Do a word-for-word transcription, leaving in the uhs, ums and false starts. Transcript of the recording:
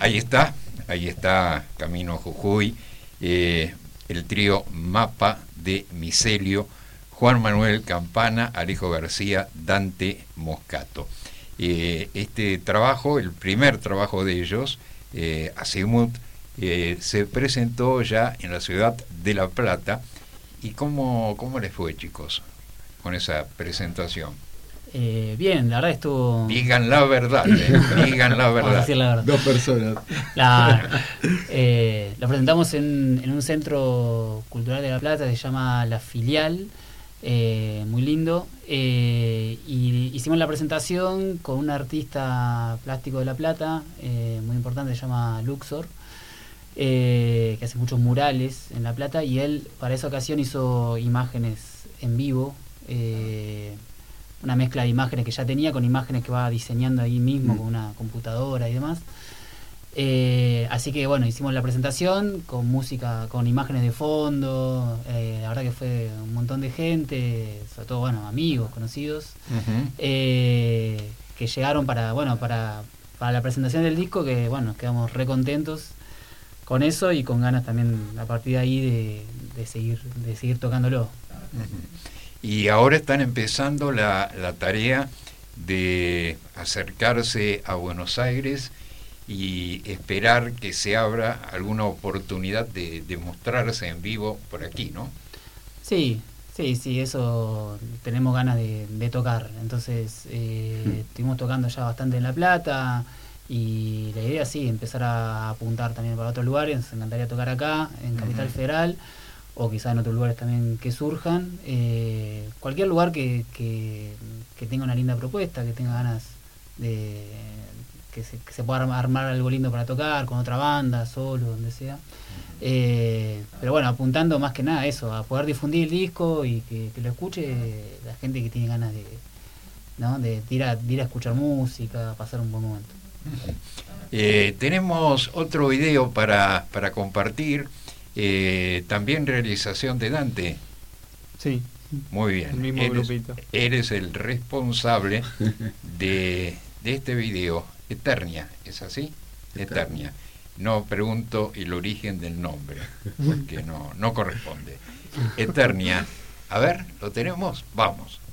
ahí está, ahí está Camino Jujuy, eh, el trío Mapa de Micelio, Juan Manuel Campana, Alejo García, Dante Moscato. Eh, este trabajo, el primer trabajo de ellos, eh, Azimuth, eh, se presentó ya en la ciudad de La Plata. ¿Y cómo, cómo les fue, chicos, con esa presentación? Eh, bien, la verdad estuvo... Digan la verdad, eh, digan la verdad. Vamos a decir la verdad. Dos personas. La, eh, lo presentamos en, en un centro cultural de La Plata que se llama La Filial, eh, muy lindo, eh, y hicimos la presentación con un artista plástico de La Plata, eh, muy importante, se llama Luxor, eh, que hace muchos murales en La Plata, y él para esa ocasión hizo imágenes en vivo, eh, una mezcla de imágenes que ya tenía con imágenes que va diseñando ahí mismo mm. con una computadora y demás. Eh, así que bueno, hicimos la presentación con música, con imágenes de fondo. Eh, la verdad que fue un montón de gente, sobre todo bueno, amigos, conocidos, uh-huh. eh, que llegaron para bueno para, para la presentación del disco, que bueno, nos quedamos re contentos con eso y con ganas también a partir de ahí de, de seguir, de seguir tocándolo. Uh-huh. Y ahora están empezando la, la tarea de acercarse a Buenos Aires y esperar que se abra alguna oportunidad de, de mostrarse en vivo por aquí, ¿no? Sí, sí, sí, eso tenemos ganas de, de tocar. Entonces, eh, mm. estuvimos tocando ya bastante en La Plata y la idea sí, empezar a apuntar también para otros lugares. Nos encantaría tocar acá, en Capital mm. Federal, o quizás en otros lugares también que surjan, eh, cualquier lugar que, que, que tenga una linda propuesta, que tenga ganas de que se, que se pueda armar algo lindo para tocar, con otra banda, solo, donde sea. Eh, pero bueno, apuntando más que nada a eso, a poder difundir el disco y que, que lo escuche la gente que tiene ganas de, ¿no? de, de, ir a, de ir a escuchar música, pasar un buen momento. Eh, tenemos otro video para, para compartir. Eh, también realización de Dante. Sí. Muy bien. El mismo eres, grupito. Eres el responsable de, de este video. Eternia, ¿es así? Eternia. No pregunto el origen del nombre, porque no, no corresponde. Eternia. A ver, ¿lo tenemos? Vamos.